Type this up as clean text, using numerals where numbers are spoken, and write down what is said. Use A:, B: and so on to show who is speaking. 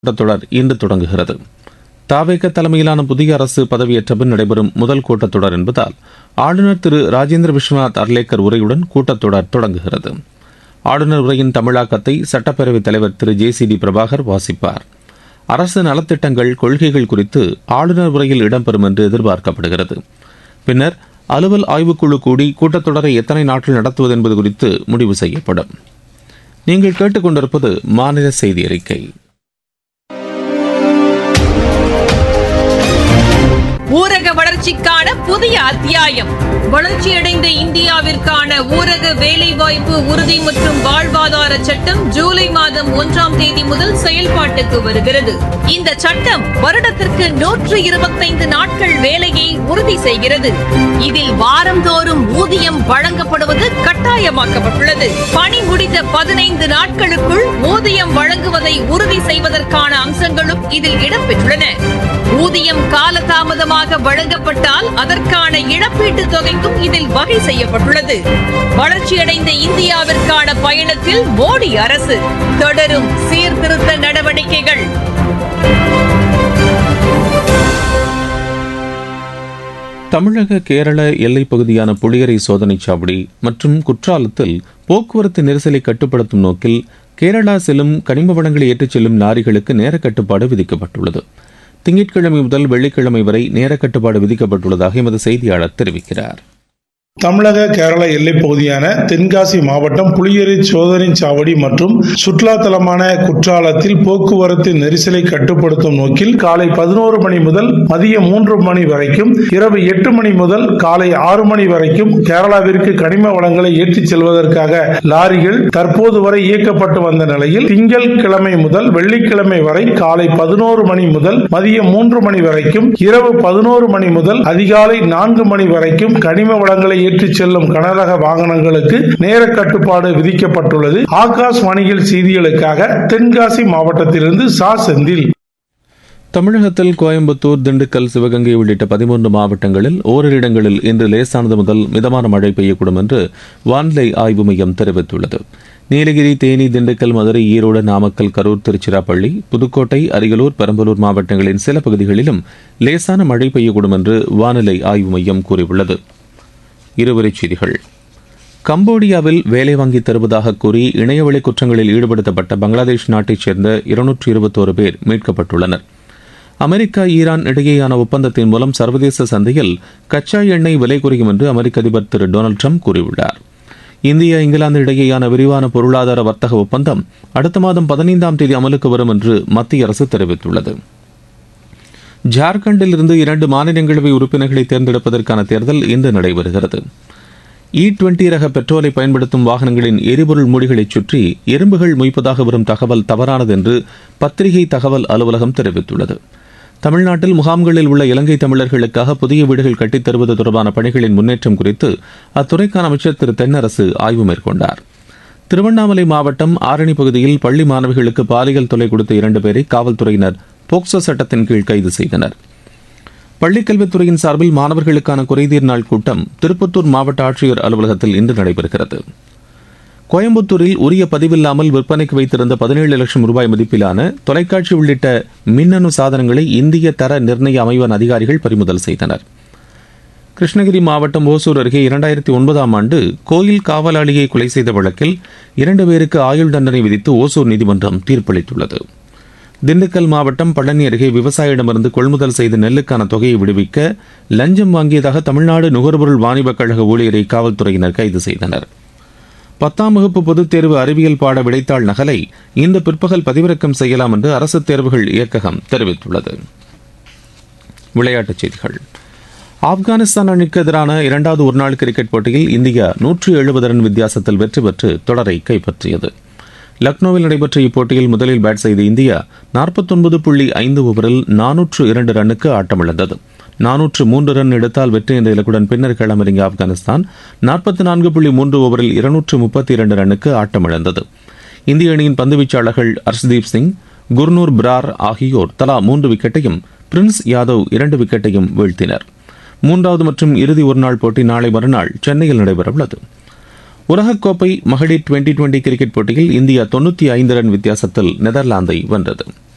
A: கூட்டத்தொடர் இன்று தொடங்குகிறது. தாவேக தலைமையிலான புதிய அரசு பதவியேற்ற பின் நடைபெறும் முதல் கூட்டத்தொடர் என்பதால் ஆளுநர் திரு ராஜேந்திர விஸ்வநாத் அர்லேக்கர் உரையுடன் கூட்டத்தொடர் தொடங்குகிறது. ஆளுநர் உரையின் தமிழாக்கத்தை சட்டப்பேரவைத் தலைவர் திரு JCD பிரபாகர் வாசிப்பார். அரசு நலத்திட்டங்கள், கொள்கைகள் குறித்து ஆளுநர் உரையில் இடம்பெறும் என்று எதிர்பார்க்கப்படுகிறது. பின்னர் அலுவல் ஆய்வுக்குழு கூடி கூட்டத்தொடரை எத்தனை நாட்கள் நடத்துவது என்பது குறித்து முடிவு செய்யப்படும். நீங்கள் கேட்டுக்கொண்டிருப்பது மாநில செய்தி அறிக்கை.
B: ஊரக வளர்ச்சிக்கான புதிய அத்தியாயம். வளர்ச்சியடைந்த இந்தியாவிற்கான ஊரக வேலைவாய்ப்பு உறுதி மற்றும் வாழ்வாதார சட்டம் ஜூலை மாதம் 1ஆம் தேதி முதல் செயல்பாட்டுக்கு வருகிறது. இந்த சட்டம் வருடத்திற்கு 125 நாட்கள் வேலையை உறுதி செய்கிறது. இதில் வாரந்தோறும் ஊதியம் வழங்கப்படுவது கட்டாயமாக்கப்பட்டுள்ளது. பணி முடிந்த 15 நாட்களுக்குள் ஊதியம் வழங்குவதை உறுதி செய்வதற்கான அம்சங்களும் இதில் இடம்பெற்றுள்ளன. ஊதியம் காலதாமதமாக வழங்கப்பட்டால் அதற்கான இழப்பீட்டுத் தொகைக்கும் இதில் வகை செய்யப்பட்டுள்ளது. வளர்ச்சியடைந்த இந்தியாவிற்கான பயணத்தில் மோடி அரசு தொடரும் சீர்திருத்த நடவடிக்கைகள்.
A: தமிழக கேரள எல்லைப் பகுதியான புளியரை சோதனைச் சாவடி மற்றும் குற்றாலத்தில் போக்குவரத்து நெரிசலை கட்டுப்படுத்தும் நோக்கில் கேரளா செல்லும் கனிம வளங்களை ஏற்றிச் செல்லும் லாரிகளுக்கு நேர கட்டுப்பாடு விதிக்கப்பட்டுள்ளது. திங்கட்கிழமை முதல் வெள்ளிக்கிழமை வரை நேர கட்டுப்பாடு விதிக்கப்பட்டுள்ளதாக எமது செய்தியாளர் தெரிவிக்கிறார்.
C: தமிழக கேரள எல்லைப் பகுதியான தென்காசி மாவட்டம் புளியரை சோதனை சாவடி மற்றும் சுற்றுலா தலமான குற்றாலத்தில் போக்குவரத்து நெரிசலை கட்டுப்படுத்தும் நோக்கில் காலை 11 மணி முதல் மதியம் 3 மணி வரைக்கும், இரவு 8 மணி முதல் காலை 6 மணி வரைக்கும் கேரளாவிற்கு கனிம வளங்களை ஏற்றிச் செல்வதற்காக லாரிகள் தற்போது வரை இயக்கப்பட்டு வந்த நிலையில் திங்கட்கிழமை முதல் வெள்ளிக்கிழமை வரை காலை 11 மணி முதல் மதியம் 3 மணி வரைக்கும், இரவு 11 மணி முதல் அதிகாலை 4 மணி வரைக்கும் கனிம வளங்களை ஏற்றிச் செல்லும் கனரக வாகனங்களுக்கு நேர கட்டுப்பாடு விதிக்கப்பட்டுள்ளது. ஆகாஷ் வாணியில் செய்திகளுக்காக தென்காசி மாவட்டத்திலிருந்து செந்தில்.
A: தமிழகத்தில் கோயம்புத்தூர், திண்டுக்கல், சிவகங்கை உள்ளிட்ட 13 மாவட்டங்களில் ஓரிரு இடங்களில் இன்று லேசானது முதல் மிதமான மழை பெய்யக்கூடும் என்று வானிலை ஆய்வு மையம் தெரிவித்துள்ளது. நீலகிரி, தேனி, திண்டுக்கல், மதுரை, ஈரோடு, நாமக்கல், கரூர், திருச்சிராப்பள்ளி, புதுக்கோட்டை, அரியலூர், பெரம்பலூர் மாவட்டங்களின் சில பகுதிகளிலும் லேசான மழை பெய்யக்கூடும் என்று வானிலை ஆய்வு மையம் கூறியுள்ளது. இருவரிச் செய்திகள். கம்போடியாவில் வேலை வாங்கித் தருவதாக கூறி இணையவழி குற்றங்களில் ஈடுபடுத்தப்பட்ட பங்களாதேஷ் நாட்டைச் சேர்ந்த 221 பேர் மீட்கப்பட்டுள்ளனர். அமெரிக்கா, ஈரான் இடையேயான ஒப்பந்தத்தின் மூலம் சர்வதேச சந்தையில் கச்சா எண்ணெய் விலை குறையும் என்று அமெரிக்க அதிபர் திரு டொனால்டு ட்ரம்ப் கூறியுள்ளார். இந்தியா, இங்கிலாந்து இடையேயான விரிவான பொருளாதார வர்த்தக ஒப்பந்தம் அடுத்த மாதம் 15ஆம் தேதி அமலுக்கு வரும் என்று மத்திய அரசு தெரிவித்துள்ளது. ஜார்க்கண்டில் இருந்து 2 மாநிலங்களவை உறுப்பினர்களை தேர்ந்தெடுப்பதற்கான தேர்தல் இன்று நடைபெறுகிறது. E20 ரக பெட்ரோலை பயன்படுத்தும் வாகனங்களின் எரிபொருள் மூடிகளைச் சுற்றி எறும்புகள் மொய்ப்பதாக வரும் தகவல் தவறானது என்று பத்திரிகை தகவல் அலுவலகம் தெரிவித்துள்ளது. தமிழ்நாட்டில் முகாம்களில் உள்ள இலங்கை தமிழர்களுக்காக புதிய வீடுகள் கட்டித் தருவது தொடர்பான பணிகளின் முன்னேற்றம் குறித்து அத்துறைக்கான அமைச்சர் திரு தென்னரசு ஆய்வு மேற்கொண்டார். திருவண்ணாமலை மாவட்டம் ஆரணி பகுதியில் பள்ளி மாணவிகளுக்கு பாலியல் தொல்லை கொடுத்த 2 பேரை காவல்துறையினர் போக்சோ சட்டத்தின் கீழ் கைது செய்தனர். பள்ளிக்கல்வித்துறையின் சார்பில் மாணவர்களுக்கான குறைதீர் நாள் கூட்டம் திருப்பத்தூர் மாவட்ட ஆட்சியர் அலுவலகத்தில் இன்று நடைபெறுகிறது. கோயம்புத்தூரில் உரிய பதிவில்லாமல் விற்பனைக்கு வைத்திருந்த 17 லட்சம் ரூபாய் மதிப்பிலான தொலைக்காட்சி உள்ளிட்ட மின்னணு சாதனங்களை இந்திய தர நிர்ணய அமைவன் அதிகாரிகள் பறிமுதல் செய்தனர். கிருஷ்ணகிரி மாவட்டம் ஓசூர் அருகே 2009ஆம் ஆண்டு கோயில் காவலாளியை கொலை செய்த வழக்கில் 2 பேருக்கு ஆயுள் தண்டனை விதித்து ஓசூர் நீதிமன்றம் தீர்ப்பளித்துள்ளது. திண்டுக்கல் மாவட்டம் பழனி அருகே விவசாயியிடமிருந்து கொள்முதல் செய்த நெல்லுக்கான தொகையை விடுவிக்க லஞ்சம் வாங்கியதாக தமிழ்நாடு நுகர்பொருள் வாணிபக் கழக ஊழியரை காவல்துறையினர் கைது செய்தனர். 10ஆம் வகுப்பு பொதுத் தேர்வு அறிவியல் பாட விடைத்தாள் நகலை இன்று பிற்பகல் பதிவிறக்கம் செய்யலாம் என்று அரசு தேர்வுகள் இயக்ககம் தெரிவித்துள்ளது. விளையாட்டுச் செய்திகள். ஆப்கானிஸ்தான் அணிக்கு எதிரான 2வது ஒருநாள் கிரிக்கெட் போட்டியில் இந்தியா 170 ரன் வித்தியாசத்தில் வெற்றி பெற்று தொடரை கைப்பற்றியது. லக்னோவில் நடைபெற்ற இப்போட்டியில் முதலில் பேட் செய்த இந்தியா 49.5 ஓவரில் 402 ரன்னுக்கு ஆட்டமிழந்தது. 403 ரன் எடுத்தால் வெற்றி என்ற இலக்குடன் பின்னர் களமிறங்கிய ஆப்கானிஸ்தான் 44.3 ஓவரில் 232 ரன்னுக்கு ஆட்டமிழந்தது. இந்திய அணியின் பந்துவீச்சாளர்கள் ஹர்ஷ்தீப் சிங், குர்னூர் பிரார் ஆகியோர் தலா 3 விக்கெட்டையும், பிரின்ஸ் யாதவ் 2 விக்கெட்டையும் வீழ்த்தினர். 3வது மற்றும் இறுதி ஒருநாள் போட்டி நாளை மறுநாள் சென்னையில் நடைபெறவுள்ளது. உலகக்கோப்பை மகளிர் 2020 கிரிக்கெட் போட்டியில் இந்தியா 95 ரன் வித்தியாசத்தில் நெதர்லாந்தை வென்றது.